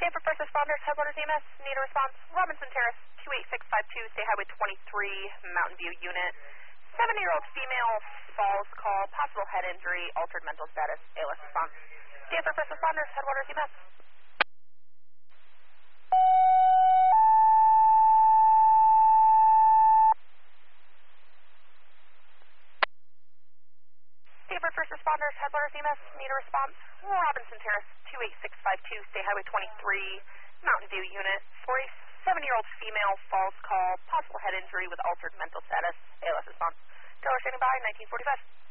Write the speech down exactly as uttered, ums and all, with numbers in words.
Stanford First Responders, Headwaters E M S, need a response. Robinson Terrace, two eight six five two, State Highway twenty-three, Mountain View Unit. seventy-year-old female, falls call, possible head injury, altered mental status, A L S response. Stanford First Responders, Headwaters E M S. Stanford First Responders, Headwaters E M S, need a response. Robinson Terrace, two eight six five two, State Highway twenty-three, Mountain View Unit. For a seventy-year-old female, falls call, possible head injury with altered mental status, A L S response. Teller standing by, nineteen forty-five.